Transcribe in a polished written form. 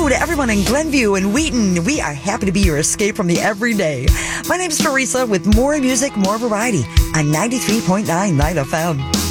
hello to everyone in Glenview and Wheaton. We are happy to be your escape from the everyday. My name's Teresa with more music, more variety on 93.9 Light FM.